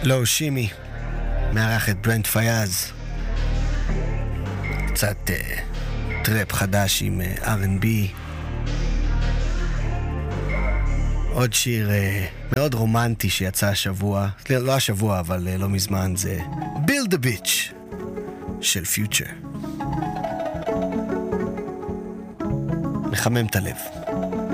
לא שימי מארח את ברנט פייז, קצת טראפ חדש עם R&B. עוד שיר מאוד רומנטי שיצא השבוע, לא השבוע אבל לא מזמן, זה Build a Bitch של פיוטר. מחמם את הלב.